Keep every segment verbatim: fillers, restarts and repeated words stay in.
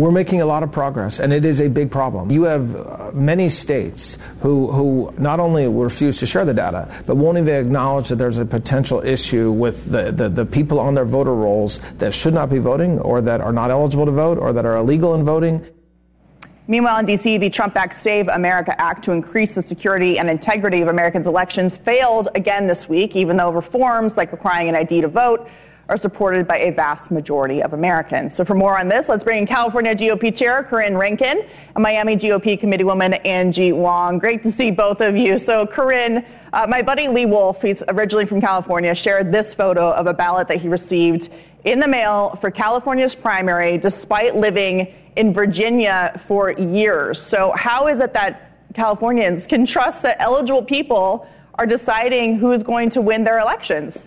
We're making a lot of progress, and it is a big problem. You have uh, many states who, who not only refuse to share the data, but won't even acknowledge that there's a potential issue with the, the, the people on their voter rolls that should not be voting, or that are not eligible to vote, or that are illegal in voting. Meanwhile, in D C, the Trump-backed Save America Act to increase the security and integrity of Americans' elections failed again this week, even though reforms like requiring an I D to vote are supported by a vast majority of Americans. So for more on this, let's bring in California G O P Chair Corinne Rankin and Miami G O P Committeewoman Angie Wong. Great to see both of you. So Corinne, uh, my buddy Lee Wolf, he's originally from California, shared this photo of a ballot that he received in the mail for California's primary, despite living in Virginia for years. So how is it that Californians can trust that eligible people are deciding who is going to win their elections?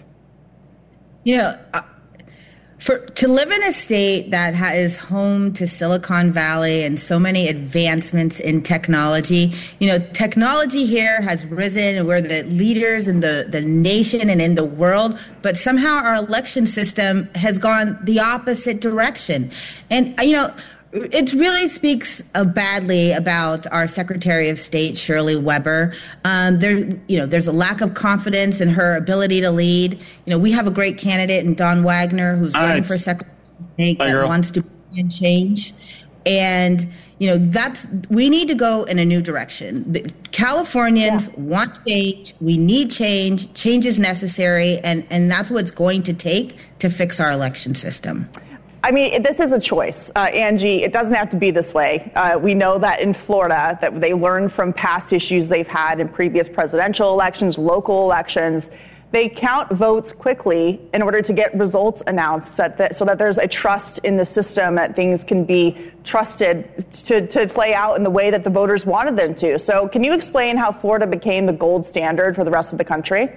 You know, uh, for to live in a state that ha- is home to Silicon Valley and so many advancements in technology, you know, technology here has risen and we're the leaders in the, the nation and in the world, but somehow our election system has gone the opposite direction. And, you know, it really speaks uh, badly about our Secretary of State, Shirley Weber. Um, there, you know, there's a lack of confidence in her ability to lead. You know, we have a great candidate in Don Wagner, who's nice. running for Secretary of State, that girl. wants to bring change. And, you know, that's, we need to go in a new direction. The Californians yeah. want change. We need change. Change is necessary. And, and that's what it's going to take to fix our election system. I mean, this is a choice, uh, Angie. It doesn't have to be this way. Uh, we know that in Florida, that they learned from past issues they've had in previous presidential elections, local elections. They count votes quickly in order to get results announced, that, that, so that there's a trust in the system, that things can be trusted to, to play out in the way that the voters wanted them to. So can you explain how Florida became the gold standard for the rest of the country?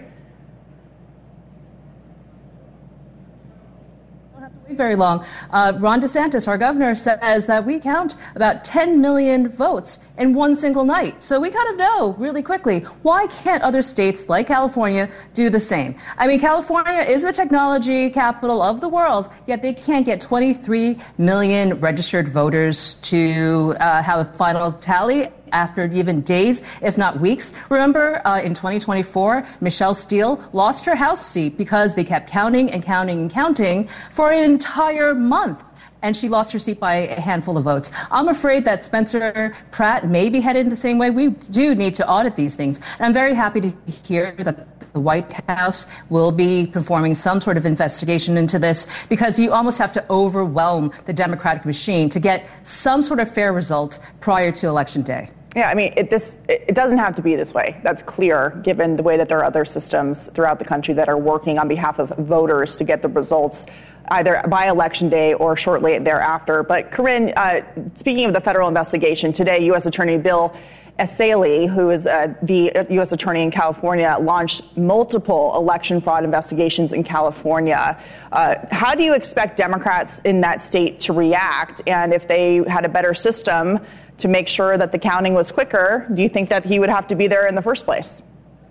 Very long. Uh, Ron DeSantis, our governor, says that we count about ten million votes in one single night. So we kind of know really quickly, why can't other states like California do the same? I mean, California is the technology capital of the world, yet they can't get twenty-three million registered voters to uh, have a final tally after even days, if not weeks. Remember, uh, in twenty twenty-four, Michelle Steele lost her House seat because they kept counting and counting and counting for an entire month. And she lost her seat by a handful of votes. I'm afraid that Spencer Pratt may be headed the same way. We do need to audit these things. And I'm very happy to hear that the White House will be performing some sort of investigation into this, because you almost have to overwhelm the Democratic machine to get some sort of fair result prior to Election Day. Yeah, I mean, it, this, it doesn't have to be this way. That's clear, given the way that there are other systems throughout the country that are working on behalf of voters to get the results either by Election Day or shortly thereafter. But Corinne, uh, speaking of the federal investigation, today U S Attorney Bill Essayli, who is uh, the U S Attorney in California, launched multiple election fraud investigations in California. Uh, how do you expect Democrats in that state to react? And if they had a better system to make sure that the counting was quicker, do you think that he would have to be there in the first place?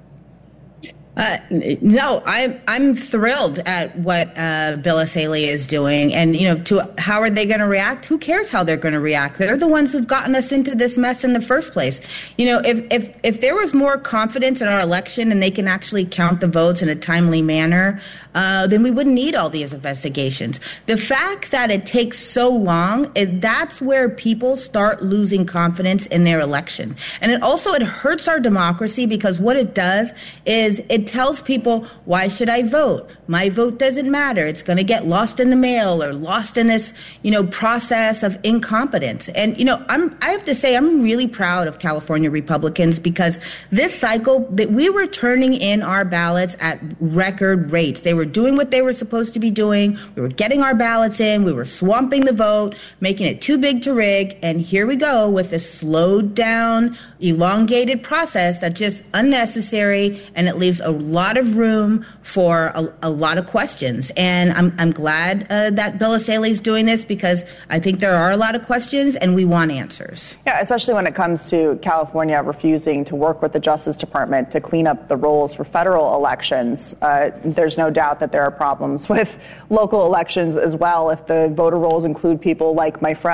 Uh, no, I'm I'm thrilled at what uh, Bill Essayli is doing, and you know, to how are they going to react? Who cares how they're going to react? They're the ones who've gotten us into this mess in the first place. You know, if if if there was more confidence in our election and they can actually count the votes in a timely manner, uh, then we wouldn't need all these investigations. The fact that it takes so long, it, that's where people start losing confidence in their election, and it also it hurts our democracy, because what it does is it tells people, why should I vote? My vote doesn't matter. It's going to get lost in the mail or lost in this, you know, process of incompetence. And, you know, I'm, I have to say, I'm really proud of California Republicans, because this cycle that we were turning in our ballots at record rates. They were doing what they were supposed to be doing. We were getting our ballots in. We were swamping the vote, making it too big to rig. And here we go with this slowed down, elongated process that's just unnecessary, and it leaves a lot of room for a, a lot of questions. And I'm I'm glad uh, that Bill Essayli is doing this, because I think there are a lot of questions and we want answers. Yeah, especially when it comes to California refusing to work with the Justice Department to clean up the rolls for federal elections. Uh, there's no doubt that there are problems with local elections as well, if the voter rolls include people like my friend